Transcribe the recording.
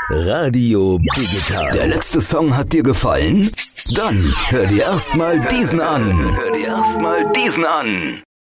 Radio Digital. Der letzte Song hat dir gefallen? Dann hör dir erstmal diesen an.